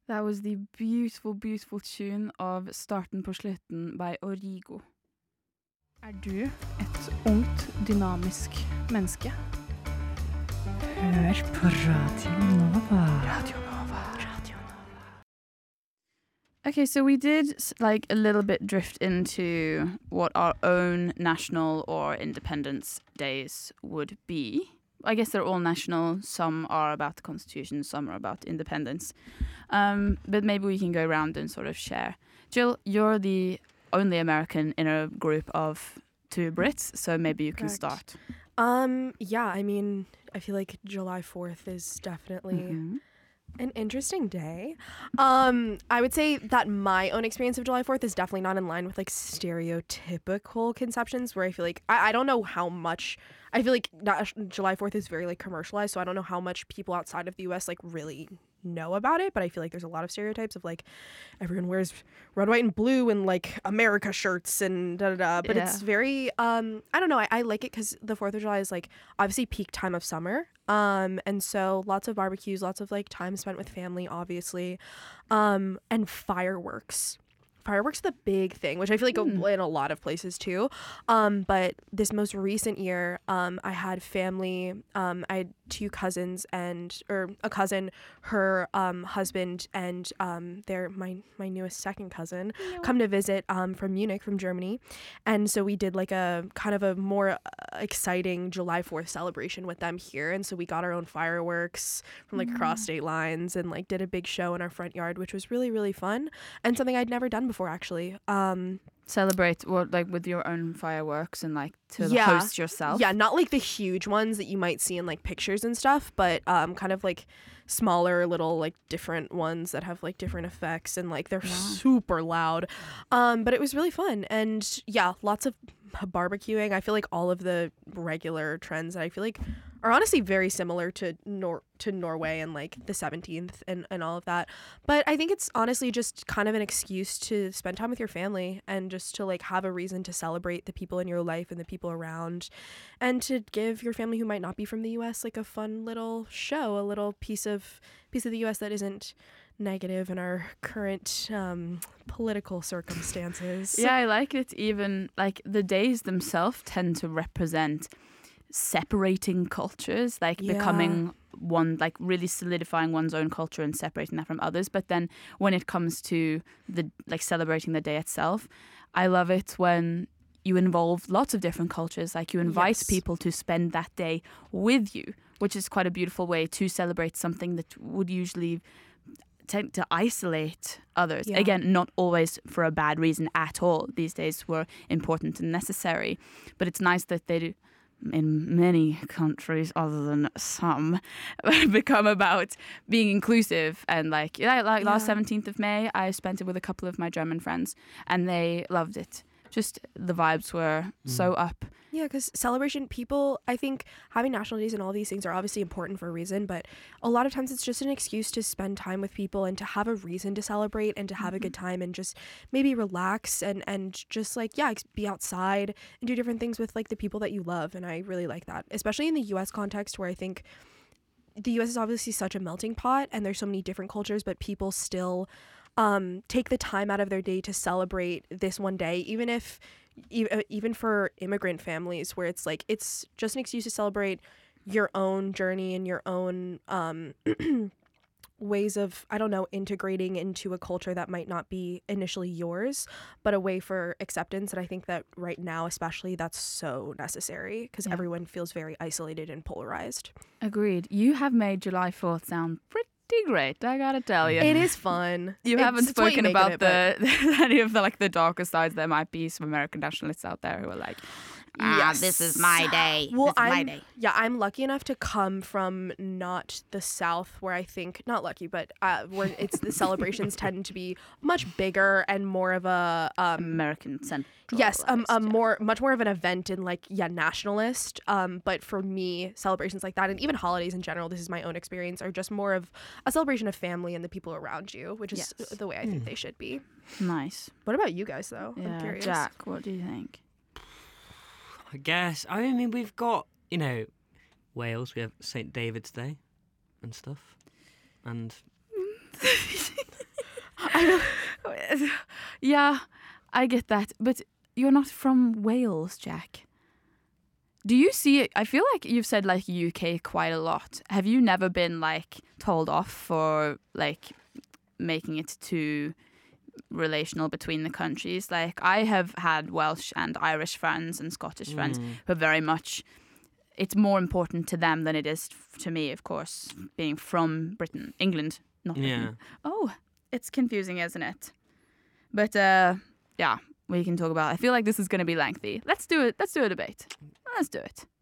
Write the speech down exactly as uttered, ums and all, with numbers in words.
That was the beautiful, beautiful tune av Starten på slutten by Origo. Er du et ungt, dynamisk menneske? Hør på Radio Nova. Radio Nova. Radio Nova. Okay, so we did like a little bit drift into what our own national or independence days would be. I guess they're all national. Some are about the Constitution, some are about independence. Um, but maybe we can go around and sort of share. Jill, you're the only American in a group of two Brits, so maybe you can Correct. start. Um, yeah, I mean, I feel like July fourth is definitely Mhm. an interesting day. Um, I would say that my own experience of July fourth is definitely not in line with like stereotypical conceptions where I feel like, I, I don't know how much, I feel like not, July fourth is very like commercialized, so I don't know how much people outside of the U S like really know about it, but I feel like there's a lot of stereotypes of like everyone wears red, white, and blue and like America shirts and da da da. But Yeah. it's very um I don't know. I, I like it because the Fourth of July is like obviously peak time of summer. Um and so lots of barbecues, lots of like time spent with family, obviously, um and fireworks. Fireworks are the big thing, which I feel like Hmm. in a lot of places too. Um, but this most recent year, um, I had family. Um, I had two cousins and or a cousin, her um, husband, and um, their my my newest second cousin come to visit um, from Munich, from Germany, and so we did like a kind of a more uh, exciting July fourth celebration with them here. And so we got our own fireworks from like across state lines and like did a big show in our front yard, which was really really fun and something I'd never done before. Actually, um, Celebrate what, like with your own fireworks and like to Yeah. host yourself. yeah, not like the huge ones that you might see in like pictures and stuff, but um, kind of like smaller, little like different ones that have like different effects and like they're Yeah. super loud. Um, but it was really fun, and yeah, lots of barbecuing. I feel like all of the regular trends that I feel like are honestly very similar to Nor to Norway and like the seventeenth and, and all of that. But I think it's honestly just kind of an excuse to spend time with your family and just to like have a reason to celebrate the people in your life and the people around, and to give your family who might not be from the U S like a fun little show, a little piece of piece of the U S that isn't negative in our current um, political circumstances. Yeah, I like it. Even like the days themselves tend to represent separating cultures, like Yeah. becoming one, like really solidifying one's own culture and separating that from others. But then when it comes to the like celebrating the day itself, I love it when you involve lots of different cultures. Like you invite Yes. people to spend that day with you, which is quite a beautiful way to celebrate something that would usually tend to isolate others. Yeah. Again, not always for a bad reason at all. These days were important and necessary. But it's nice that they do, in many countries other than some, become about being inclusive. And like, yeah, like last Yeah. seventeenth of May, I spent it with a couple of my German friends and they loved it. Just the vibes were so up. Yeah, because celebration, people, I think having national days and all these things are obviously important for a reason, but a lot of times it's just an excuse to spend time with people and to have a reason to celebrate and to have a good time and just maybe relax and, and just like, yeah, ex- be outside and do different things with like the people that you love. And I really like that, especially in the U S context where I think the U S is obviously such a melting pot and there's so many different cultures, but people still um, take the time out of their day to celebrate this one day, even if e- even for immigrant families where it's like it's just an excuse to celebrate your own journey and your own um, ways of, I don't know, integrating into a culture that might not be initially yours, but a way for acceptance. And I think that right now, especially, that's so necessary because Yeah. everyone feels very isolated and polarized. Agreed. You have made July fourth sound pretty great, I gotta tell you. It is fun. You It's- haven't it's what you spoken make of about it, but- the any of the like the darker sides. There might be some American nationalists out there who are like, ah, Yes. this is my day. Well, this is I'm my day. yeah, I'm lucky enough to come from not the South, where I think not lucky, but uh, where it's the celebrations tend to be much bigger and more of a um, American central. yes, um, a more much more of an event and like yeah, nationalist. Um, but for me, celebrations like that and even holidays in general, this is my own experience, are just more of a celebration of family and the people around you, which is Yes. the way I think they should be. Nice. What about you guys though? I'm Yeah, curious. Jack, what do you think? I guess. I mean, we've got, you know, Wales. We have Saint David's Day and stuff. And Yeah, I get that. But you're not from Wales, Jack. Do you see it? I feel like you've said like U K quite a lot. Have you never been like told off for like making it too relational between the countries? Like I have had Welsh and Irish friends and Scottish friends Mm. who are very much, it's more important to them than it is f- to me, of course, being from Britain, England, not Britain. Yeah. Oh, it's confusing, isn't it? But uh, yeah, we can talk about. I feel like this is going to be lengthy. Let's do it. Let's do a debate. Let's do it.